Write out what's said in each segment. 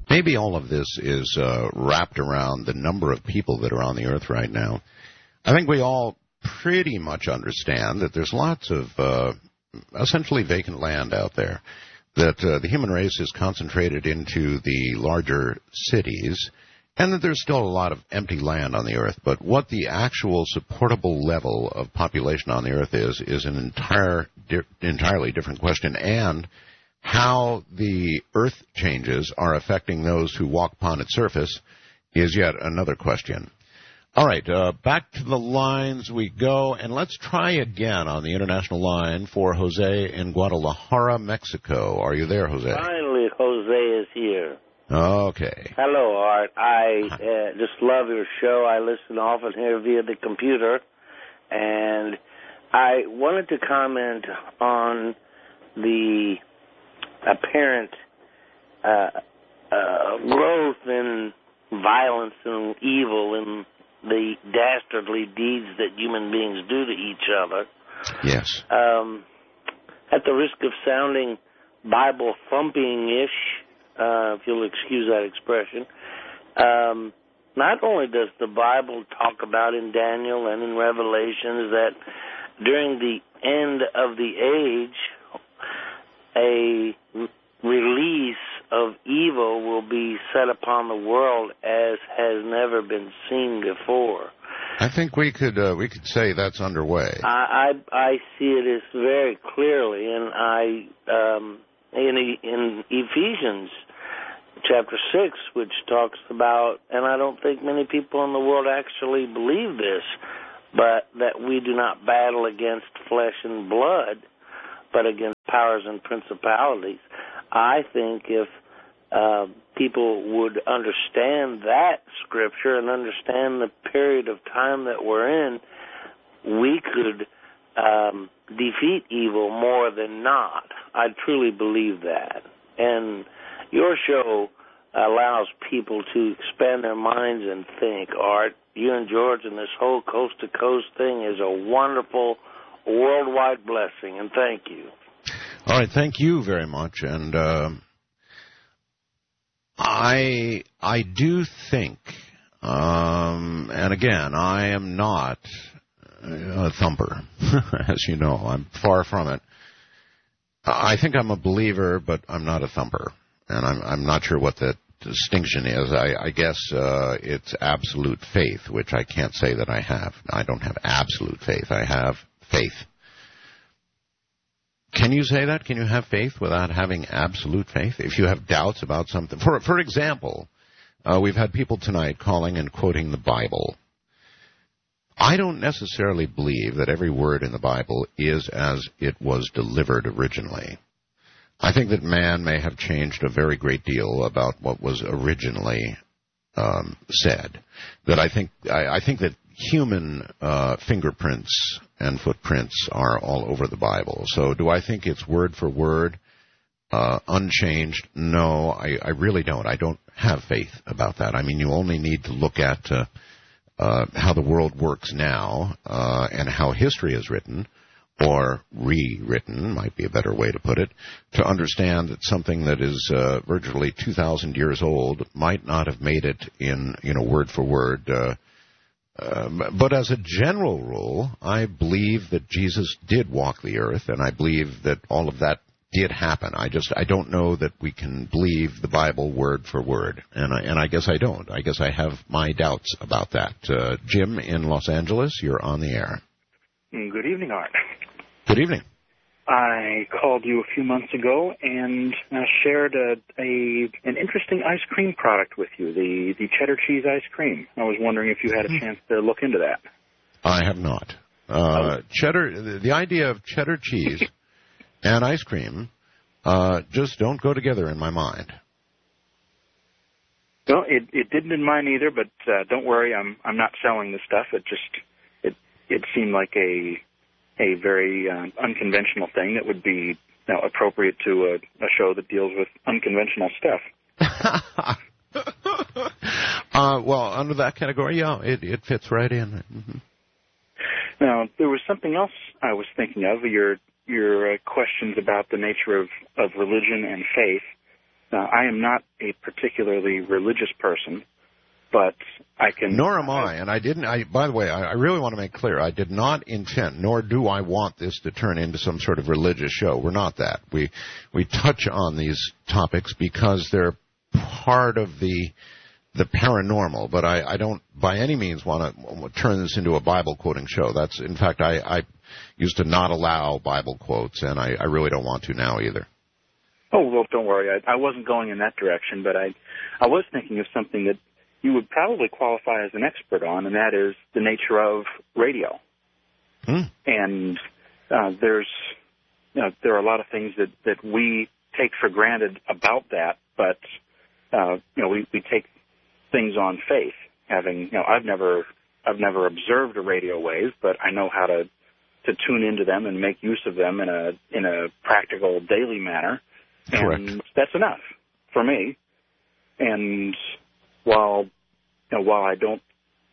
Maybe all of this is wrapped around the number of people that are on the earth right now. I think we all pretty much understand that there's lots of essentially vacant land out there, that the human race is concentrated into the larger cities, and that there's still a lot of empty land on the earth. But what the actual supportable level of population on the earth is an entirely different question, and how the earth changes are affecting those who walk upon its surface is yet another question. All right, back to the lines we go, and let's try again on the international line for Jose in Guadalajara, Mexico. Are you there, Jose? Finally, Jose is here. Okay. Hello, Art. I just love your show. I listen often here via the computer, and I wanted to comment on the apparent growth in violence and evil and the dastardly deeds that human beings do to each other. Yes. At the risk of sounding Bible-thumping-ish, if you'll excuse that expression, not only does the Bible talk about in Daniel and in Revelations that during the end of the age, a release of evil will be set upon the world as has never been seen before. I think we could say that's underway. I see it as very clearly, and in Ephesians chapter 6, which talks about, and I don't think many people in the world actually believe this, but that we do not battle against flesh and blood, but against powers and principalities. I think if people would understand that scripture and understand the period of time that we're in, we could defeat evil more than not. I truly believe that. And your show allows people to expand their minds and think. Art, you and George and this whole coast-to-coast thing is a wonderful worldwide blessing, and thank you. All right, thank you very much. And I do think, and again, I am not a thumper, as you know. I'm far from it. I think I'm a believer, but I'm not a thumper. And I'm not sure what the distinction is. I guess it's absolute faith, which I can't say that I have. I don't have absolute faith. I have faith. Can you say that? Can you have faith without having absolute faith? If you have doubts about something. For example, we've had people tonight calling and quoting the Bible. I don't necessarily believe that every word in the Bible is as it was delivered originally. I think that man may have changed a very great deal about what was originally said. That I think that human fingerprints and footprints are all over the Bible. So do I think it's word for word, unchanged? No, I really don't. I don't have faith about that. I mean, you only need to look at how the world works now and how history is written, or rewritten, might be a better way to put it, to understand that something that is virtually 2,000 years old might not have made it in word for word. But as a general rule, I believe that Jesus did walk the earth, and I believe that all of that did happen. I don't know that we can believe the Bible word for word, and I guess I don't. I guess I have my doubts about that. Jim in Los Angeles, you're on the air. Good evening, Art. Good evening. I called you a few months ago and shared an interesting ice cream product with you, the cheddar cheese ice cream. I was wondering if you had a chance to look into that. I have not. Cheddar. The idea of cheddar cheese and ice cream just don't go together in my mind. Well, it didn't in mine either, but don't worry, I'm not selling the stuff. It seemed like a very unconventional thing that would be appropriate to a show that deals with unconventional stuff. Well, under that category, yeah, it fits right in. Mm-hmm. Now, there was something else I was thinking of, your questions about the nature of religion and faith. I am not a particularly religious person, but I can... Nor am I, and by the way, I really want to make clear, I did not intend, nor do I want this to turn into some sort of religious show. We're not that. We touch on these topics because they're part of the paranormal, but I don't by any means want to turn this into a Bible quoting show. That's, in fact, I used to not allow Bible quotes, and I really don't want to now either. Oh, well, don't worry. I wasn't going in that direction, but I was thinking of something that you would probably qualify as an expert on, and that is the nature of radio. And there are a lot of things that we take for granted about that, but we take things on faith. I've never observed a radio wave, but I know how to tune into them and make use of them in a practical daily manner. Correct. And that's enough for me. And while I don't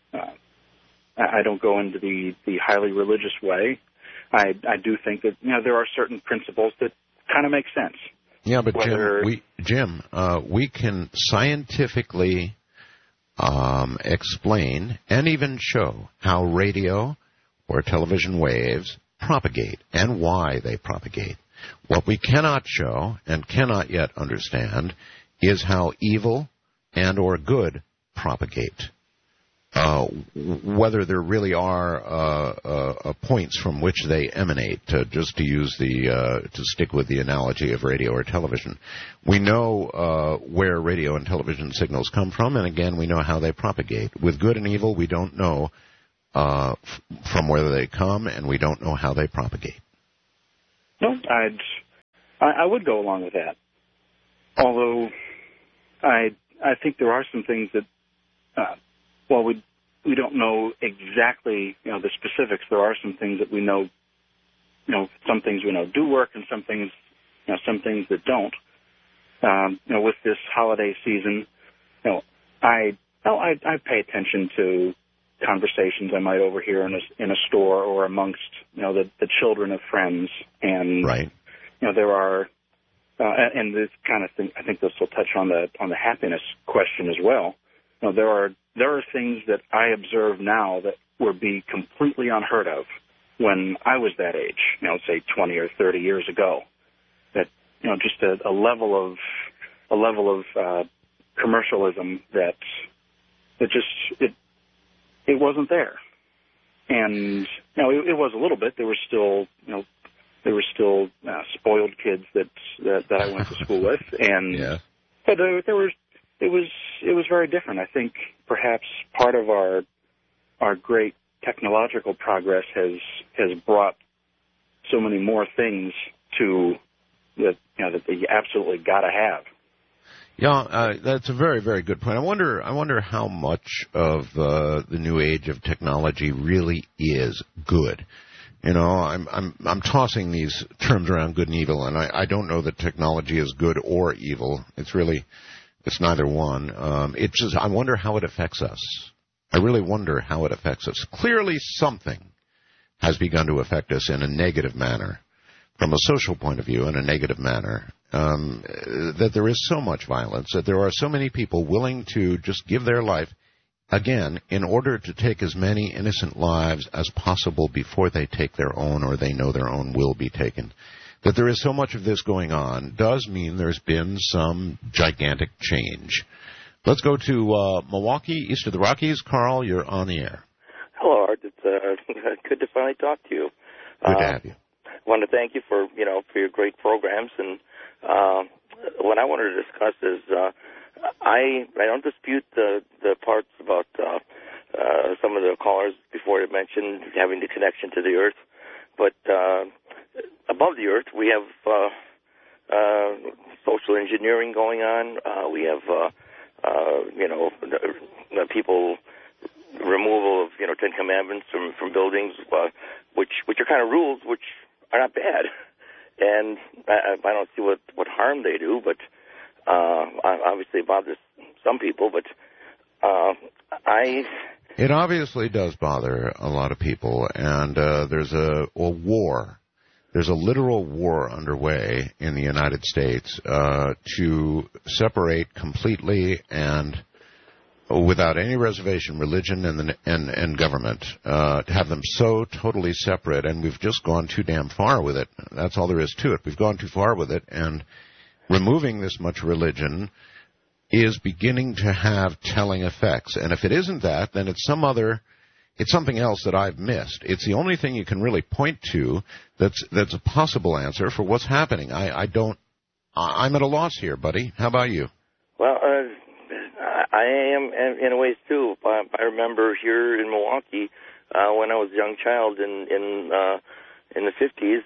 go into the highly religious way, I do think that there are certain principles that kind of make sense. Yeah, but Jim, we can scientifically explain and even show how radio or television waves propagate and why they propagate. What we cannot show and cannot yet understand is how evil and or good propagate. Whether there really are points from which they emanate, just to use to stick with the analogy of radio or television. We know where radio and television signals come from, and again, we know how they propagate. With good and evil, we don't know from where they come, and we don't know how they propagate. No, I would go along with that. Although I think there are some things that, while we don't know exactly the specifics, there are some things that we know. Some things we know do work, and some things that don't. With this holiday season, I pay attention to conversations I might overhear in a store or amongst the children of friends, and right. There are and this kind of thing. I think this will touch on the happiness question as well. There are things that I observe now that would be completely unheard of when I was that age. Say 20 or 30 years ago. That just a level of commercialism that it wasn't there. And it was a little bit. There were still spoiled kids that I went to school with, and yeah. But it was very different. I think perhaps part of our great technological progress has brought so many more things to that you absolutely got to have. Yeah, that's a very, very good point. I wonder how much of the new age of technology really is good. I'm tossing these terms around, good and evil, and I don't know that technology is good or evil. It's neither one. I wonder how it affects us. I really wonder how it affects us. Clearly something has begun to affect us in a negative manner, from a social point of view, in a negative manner, that there is so much violence, that there are so many people willing to just give their life, again, in order to take as many innocent lives as possible before they take their own or they know their own will be taken. That there is so much of this going on does mean there's been some gigantic change. Let's go to Milwaukee, east of the Rockies. Carl, you're on the air. Hello, Art. It's good to finally talk to you. Good to have you. I want to thank you for your great programs. And what I wanted to discuss is I don't dispute the parts about some of the callers before it mentioned having the connection to the Earth. But above the Earth, we have social engineering going on. We have people removal of 10 commandments from buildings, which are kind of rules which are not bad. And I don't see what harm they do, but obviously it bothers some people. But it obviously does bother a lot of people, and there's a war there's a literal war underway in the United States to separate completely and without any reservation religion and government, to have them so totally separate, and we've just gone too damn far with it. That's all there is to it. We've gone too far with it, and removing this much religion is beginning to have telling effects. And if it isn't that, then it's something else that I've missed. It's the only thing you can really point to that's a possible answer for what's happening. I'm at a loss here, buddy. How about you? Well, I am in a ways too. I remember here in Milwaukee when I was a young child in the 50s,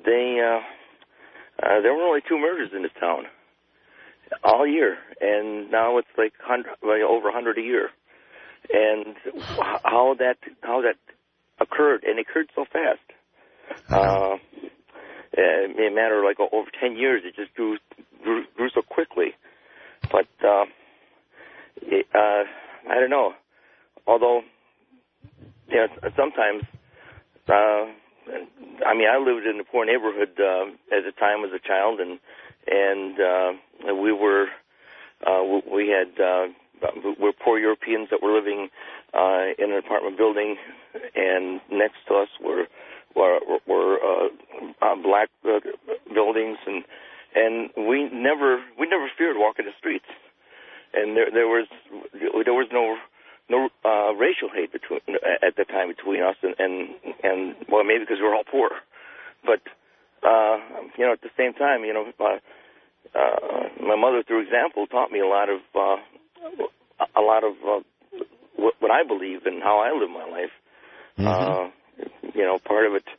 there were only 2 murders in this town all year, and now it's like over 100 a year. And how that occurred, and it occurred so fast. In a matter of like over 10 years, it just grew so quickly. But I don't know. Although, sometimes, I lived in a poor neighborhood at the time as a child, and we're poor Europeans that were living in an apartment building, and next to us were black buildings, and we never feared walking the streets, and there was no racial hate at the time between us and well, maybe because we were all poor, but at the same time, my mother, through example, taught me a lot of what I believe and how I live my life. Mm-hmm. Part of it,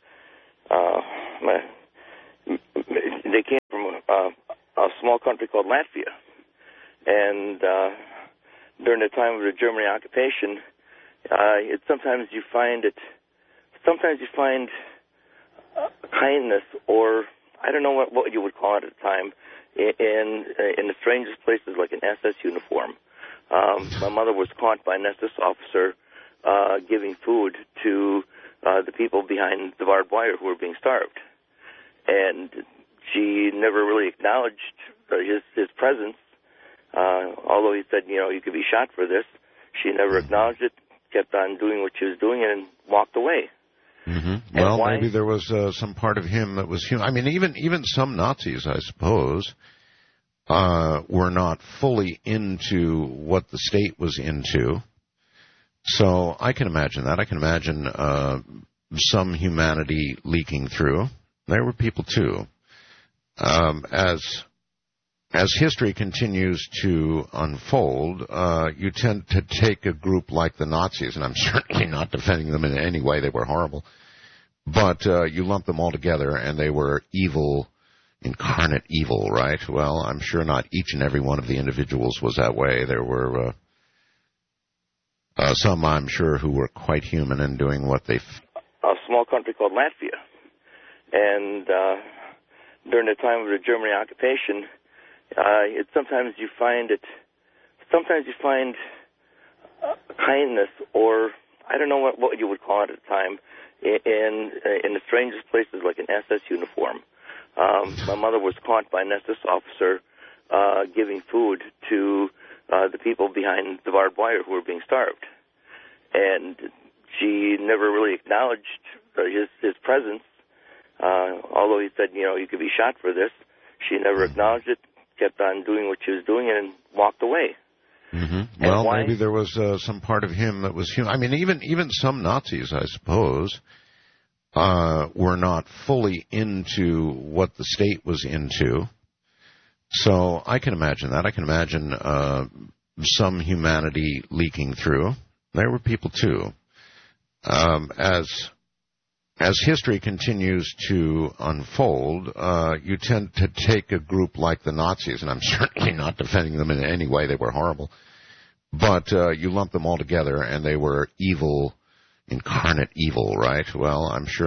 they came from a small country called Latvia, and during the time of the German occupation, sometimes you find kindness, or I don't know what you would call it at the time, in the strangest places, like an SS uniform. My mother was caught by an SS officer giving food to the people behind the barbed wire who were being starved, and she never really acknowledged his presence. Although he said, you could be shot for this, she never acknowledged it, kept on doing what she was doing, and walked away. Mm-hmm. Well, maybe there was some part of him that was human. I mean, even some Nazis, I suppose, were not fully into what the state was into. So I can imagine that. I can imagine some humanity leaking through. There were people, too. As history continues to unfold, you tend to take a group like the Nazis, and I'm certainly not defending them in any way. They were horrible. But you lump them all together, and they were evil, incarnate evil, right? Well, I'm sure not each and every one of the individuals was that way. There were some, I'm sure, who were quite human in doing what they... A small country called Latvia. And during the time of the German occupation, sometimes you find kindness, or I don't know what you would call it at the time, in the strangest places, like an SS uniform. My mother was caught by an SS officer giving food to the people behind the barbed wire who were being starved, and she never really acknowledged his presence. Although he said, you could be shot for this, she never acknowledged it, kept on doing what she was doing, and walked away. Mm-hmm. Well, maybe there was some part of him that was human. I mean, even some Nazis, I suppose, were not fully into what the state was into. So I can imagine that. I can imagine some humanity leaking through. There were people, too. As history continues to unfold, you tend to take a group like the Nazis, and I'm certainly not defending them in any way. They were horrible. But you lump them all together, and they were evil, incarnate evil, right? Well, I'm sure